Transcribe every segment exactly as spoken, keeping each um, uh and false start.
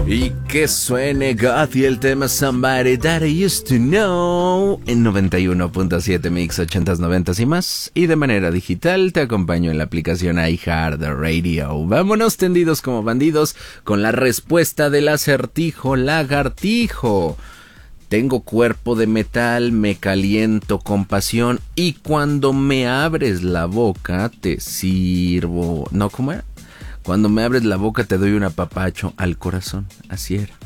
Y que suene God y el tema Somebody That I Used to Know en noventa y uno punto siete Mix ochentas, noventas y más. Y de manera digital te acompaño en la aplicación iHeartRadio. Vámonos tendidos como bandidos con la respuesta del acertijo lagartijo. Tengo cuerpo de metal, me caliento con pasión y cuando me abres la boca te sirvo... ¿No? ¿Cómo era? Cuando me abres la boca te doy un apapacho al corazón. Así era.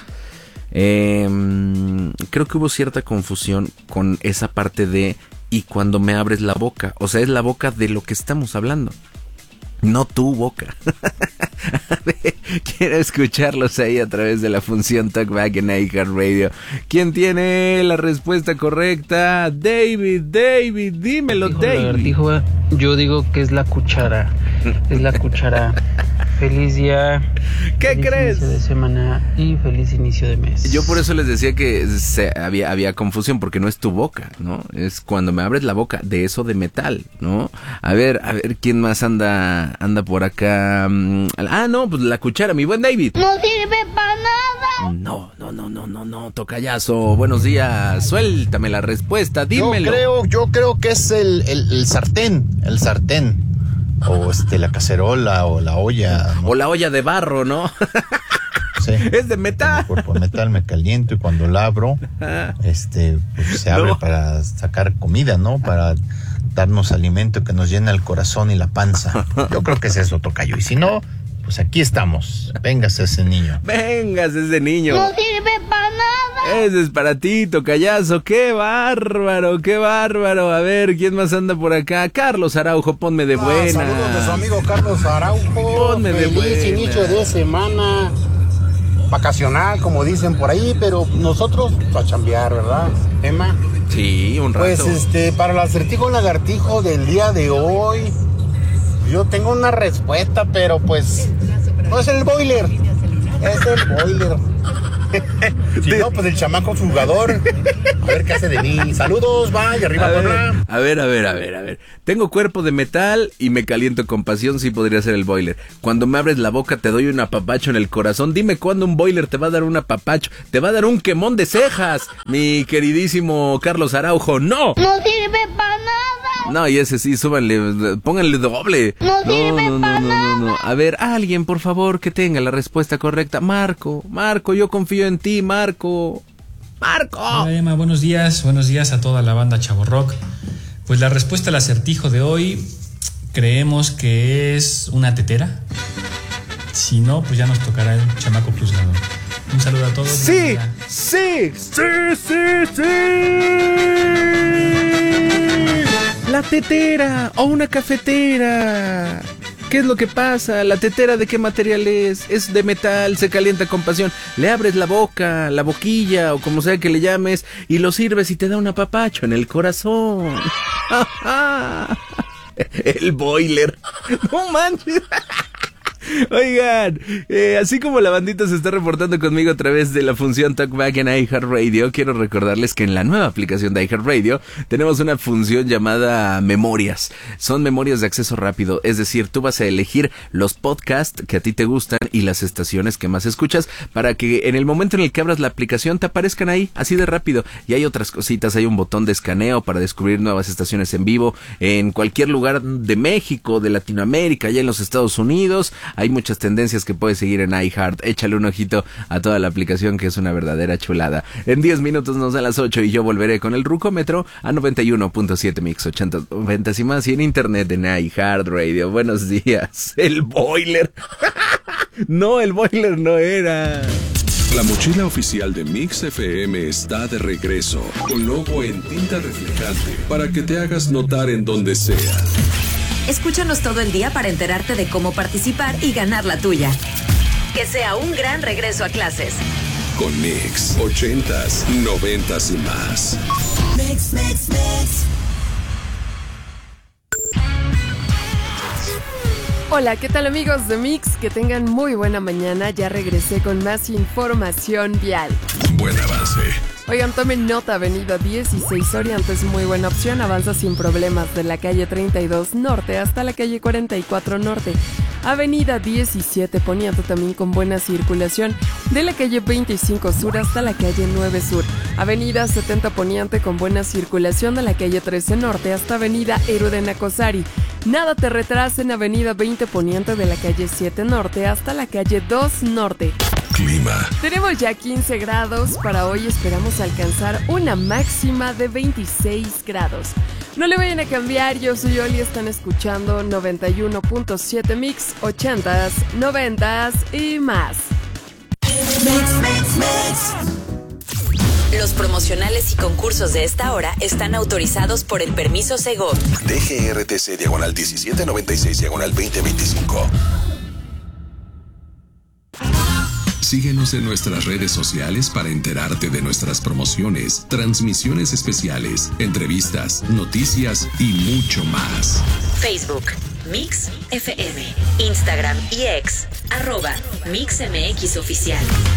Eh, creo que hubo cierta confusión con esa parte de y cuando me abres la boca. O sea, es la boca de lo que estamos hablando. No tu boca. Quiero escucharlos ahí a través de la función Talkback en iHeartRadio. ¿Quién tiene la respuesta correcta? David, David, dímelo, Dijo David. Lagartijo, yo digo que es la cuchara. Es la cuchara. Feliz día. ¿Qué feliz crees? Inicio de semana y feliz inicio de mes. Yo por eso les decía que se, había, había confusión, porque no es tu boca, ¿no? Es cuando me abres la boca, de eso de metal, ¿no? A ver, a ver, ¿quién más anda anda por acá? Ah, no, pues la cuchara, mi buen David. No sirve para nada. No, no, no, no, no, no, tocayazo. Buenos días, suéltame la respuesta, dímelo. Yo creo, yo creo que es el, el, el sartén, el sartén. O este, la cacerola, o la olla, ¿no? O la olla de barro, ¿no? Sí. Es de metal. El cuerpo de metal, me caliento y cuando la abro, este, pues se abre No. para sacar comida, ¿no? Para darnos alimento que nos llena el corazón y la panza. Yo creo que es eso, tocayo. Y si no, pues aquí estamos. Véngase ese niño. Vengas, ese niño. No sirve para nada. Ese es para ti, tocayazo. ¡Qué bárbaro, qué bárbaro! A ver, ¿quién más anda por acá? Carlos Araujo, ponme de buena. Ah, saludos de su amigo Carlos Araujo. Ponme de Feliz buena. inicio de semana vacacional, como dicen por ahí, pero nosotros a chambear, ¿verdad, Emma? Sí, un rato. Pues este, para el acertijo lagartijo del día de hoy, yo tengo una respuesta, pero pues no es el boiler, es el boiler. Si no, pues el chamaco jugador. A ver qué hace de mí. Saludos, bye, arriba, A ver, Puebla. a ver, a ver, a ver, a ver. Tengo cuerpo de metal y me caliento con pasión, sí podría ser el boiler. Cuando me abres la boca te doy un apapacho en el corazón. Dime cuándo un boiler te va a dar un apapacho. Te va a dar un quemón de cejas, mi queridísimo Carlos Araujo. ¡No! No sirve para nada. No, y ese sí, súbanle, pónganle doble. No sirve no, no, pa' no, no, no. A ver, alguien, por favor, que tenga la respuesta correcta. Marco, Marco, yo confío en ti, Marco. ¡Marco! Hola Emma, buenos días, buenos días a toda la banda Chavo Rock. Pues la respuesta al acertijo de hoy creemos que es una tetera. Si no, pues ya nos tocará el chamaco juzgador. Un saludo a todos. Sí, sí, sí, sí, sí. La tetera o una cafetera. ¿Qué es lo que pasa? ¿La tetera de qué material es? Es de metal, se calienta con pasión. Le abres la boca, la boquilla o como sea que le llames y lo sirves y te da un apapacho en el corazón. El boiler. No manches. Oigan, eh, así como la bandita se está reportando conmigo a través de la función Talkback en iHeartRadio, quiero recordarles que en la nueva aplicación de iHeartRadio tenemos una función llamada Memorias. Son memorias de acceso rápido, es decir, tú vas a elegir los podcasts que a ti te gustan y las estaciones que más escuchas para que en el momento en el que abras la aplicación te aparezcan ahí, así de rápido. Y hay otras cositas, hay un botón de escaneo para descubrir nuevas estaciones en vivo en cualquier lugar de México, de Latinoamérica, allá en los Estados Unidos. Hay muchas tendencias que puedes seguir en iHeart. Échale un ojito a toda la aplicación, que es una verdadera chulada. En diez minutos nos da las ocho y yo volveré con el Rucómetro a noventa y uno punto siete Mix ochenta, noventa y más y en internet en iHeartRadio. Buenos días. El boiler. No, el boiler no era. La mochila oficial de Mix F M está de regreso, con logo en tinta reflejante, para que te hagas notar en donde sea. Escúchanos todo el día para enterarte de cómo participar y ganar la tuya. Que sea un gran regreso a clases. Con Mix, ochentas, noventas y más. Mix, mix, mix. Hola, ¿qué tal amigos de Mix? Que tengan muy buena mañana. Ya regresé con más información vial. Buen avance. Oigan, tomen nota, avenida dieciséis Oriente es muy buena opción. Avanza sin problemas de la calle treinta y dos Norte hasta la calle cuarenta y cuatro Norte. Avenida diecisiete Poniente también con buena circulación de la calle veinticinco Sur hasta la calle nueve Sur. Avenida setenta Poniente con buena circulación de la calle trece Norte hasta avenida Héroe de Nacosari. Nada te retrasa en avenida veinte Poniente de la calle siete Norte hasta la calle dos Norte. Clima. Tenemos ya quince grados, para hoy esperamos alcanzar una máxima de veintiséis grados. No le vayan a cambiar, yo soy Oli, están escuchando noventa y uno punto siete Mix, ochentas, noventas y más. Mix, mix, mix. Los promocionales y concursos de esta hora están autorizados por el permiso Segov. D G R T C diagonal diecisiete noventa y seis diagonal veinte veinticinco. Síguenos en nuestras redes sociales para enterarte de nuestras promociones, transmisiones especiales, entrevistas, noticias y mucho más. Facebook, Mix F M, Instagram y X, arroba Mix M X Oficial.